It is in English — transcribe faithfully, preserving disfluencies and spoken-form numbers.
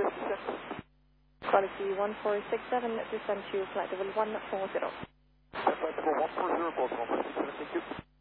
fifty-six. Quality one four six seven, descend to flight level one four zero. Flight level one four zero, close one four six seven, thank you.